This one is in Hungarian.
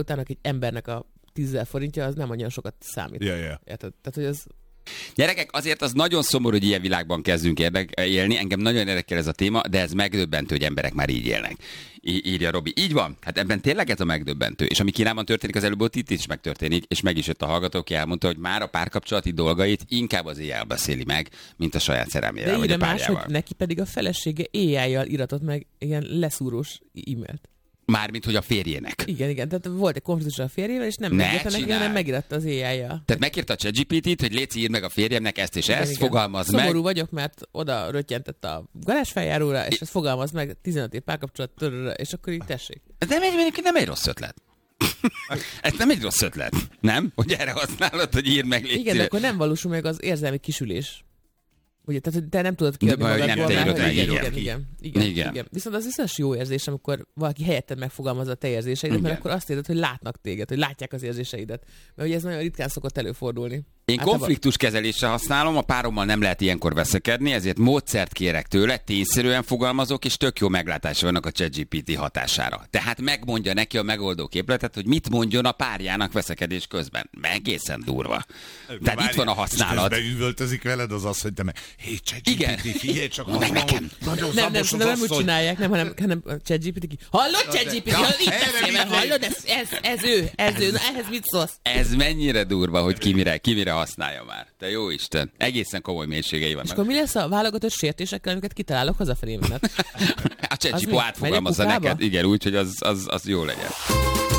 utána egy embernek a 10 000 forintja, az nem annyira sokat számít. Yeah. Érted? Tehát, hogy ez... Gyerekek, azért az nagyon szomorú, hogy ilyen világban kezdünk élni. Engem nagyon érdekel ez a téma, de ez megdöbbentő, hogy emberek már így élnek. Írja Robi. Így van. Hát ebben tényleg ez a megdöbbentő. És ami Kínában történik, az előbb itt is megtörténik, és meg is jött a hallgató, aki elmondta, hogy már a párkapcsolati dolgait inkább az éjjel beszéli meg, mint a saját szerelmével, vagy a párjával. Más, hogy neki pedig a felesége éjjel iratott meg ilyen leszúrós e-mailt. Mármint, hogy a férjének. Igen. Tehát volt egy konfliktus a férjével, és nem megírta neki, hanem megiratta az éjjel. Tehát megírta a ChatGPT-t, hogy léci, írd meg a férjemnek ezt és ezt, fogalmaz meg. Szomorú vagyok, mert oda röttyentett a garázsfeljáróra, és ezt fogalmaz meg 15 év párkapcsolat, és akkor így tessék. De nem egy rossz ötlet. Ez nem egy rossz ötlet, nem? Hogy erre használod, hogy írd meg léci. Igen, de akkor nem valósul meg az érzelmi kisülés. Ugye, tehát te nem tudod kiadni magadból. Igen. Viszont az biztos jó érzés, amikor valaki helyetted megfogalmazza a te érzéseidet, mert akkor azt érzed, hogy látnak téged, hogy látják az érzéseidet. Mert ugye ez nagyon ritkán szokott előfordulni. Én konfliktuskezelésre használom, a párommal nem lehet ilyenkor veszekedni, ezért módszert kérek tőle, tényszerűen fogalmazok, és tök jó meglátása vannak a ChatGPT hatására. Tehát megmondja neki a megoldó képletet, hogy mit mondjon a párjának veszekedés közben. Egészen durva. Tehát itt van a használat. És üvöltözik veled az, hogy te meg, hé, ChatGPT, figyelj csak, az nagyon szabos nem úgy csinálják, hanem ChatGPT hallod, ChatGPT, hallod, ez ő, na ehhez mit szólsz? Ez mennyire durva, hogy ki mire használja már. Te jó Isten. Egészen komoly mélységei vannak. És akkor mi lesz a válogatott sértésekkel, amiket kitalálok hazafelé? A ChatGPT átfogalmazza neked. Igen, úgy, hogy az jó legyen.